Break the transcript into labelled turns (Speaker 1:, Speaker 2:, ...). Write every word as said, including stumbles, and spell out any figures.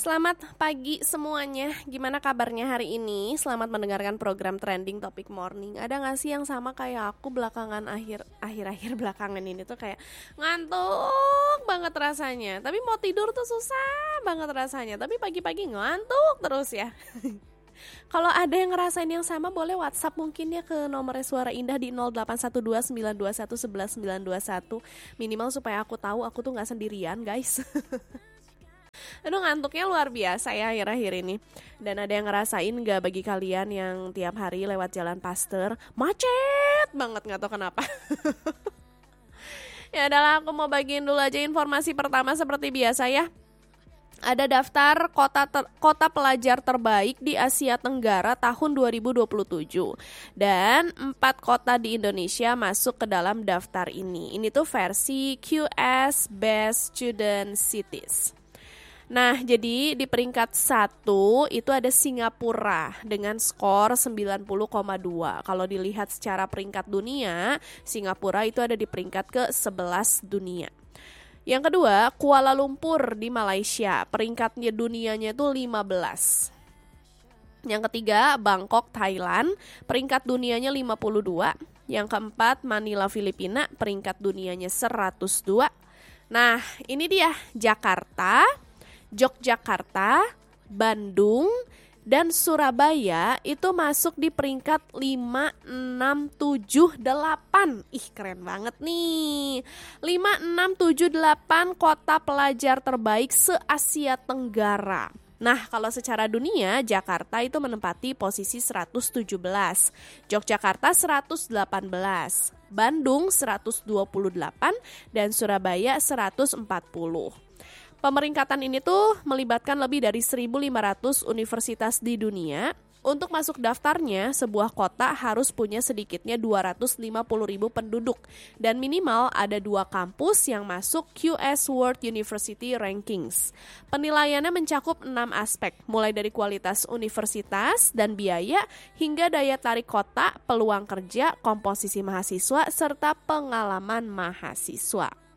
Speaker 1: Selamat pagi semuanya, gimana kabarnya hari ini? Selamat mendengarkan program Trending Topic Morning. Ada gak sih yang sama kayak aku belakangan akhir, akhir-akhir belakangan ini tuh kayak ngantuk banget rasanya. Tapi mau tidur tuh susah banget rasanya, tapi pagi-pagi ngantuk terus ya. Kalau ada yang ngerasain yang sama boleh WhatsApp mungkin ya ke nomor Suara Indah di nol delapan satu dua sembilan dua satu satu satu sembilan dua satu. Minimal supaya aku tahu aku tuh gak sendirian guys. Aduh ngantuknya luar biasa ya akhir-akhir ini. Dan ada yang ngerasain gak bagi kalian yang tiap hari lewat jalan Pasteur macet banget, gak tau kenapa. Ya adalah aku mau bagiin dulu aja informasi pertama seperti biasa ya. Ada daftar kota ter- kota pelajar terbaik di Asia Tenggara tahun dua ribu dua puluh tujuh. Dan empat kota di Indonesia masuk ke dalam daftar ini. Ini tuh versi Q S Best Student Cities. Nah, jadi di peringkat satu itu ada Singapura dengan skor sembilan puluh koma dua. Kalau dilihat secara peringkat dunia, Singapura itu ada di peringkat ke sebelas dunia. Yang kedua, Kuala Lumpur di Malaysia, peringkatnya dunianya itu lima belas. Yang ketiga, Bangkok, Thailand, peringkat dunianya lima puluh dua. Yang keempat, Manila, Filipina, peringkat dunianya seratus dua. Nah, ini dia Jakarta, Yogyakarta, Bandung, dan Surabaya itu masuk di peringkat lima, enam, tujuh, delapan. Ih keren banget nih. lima, enam, tujuh, delapan kota pelajar terbaik se-Asia Tenggara. Nah kalau secara dunia Jakarta itu menempati posisi seratus tujuh belas, Yogyakarta seratus delapan belas, Bandung seratus dua puluh delapan, dan Surabaya seratus empat puluh. Pemeringkatan ini tuh melibatkan lebih dari seribu lima ratus universitas di dunia. Untuk masuk daftarnya, sebuah kota harus punya sedikitnya dua ratus lima puluh ribu penduduk. Dan minimal ada dua kampus yang masuk Q S World University Rankings. Penilaiannya mencakup enam aspek, mulai dari kualitas universitas dan biaya, hingga daya tarik kota, peluang kerja, komposisi mahasiswa, serta pengalaman mahasiswa.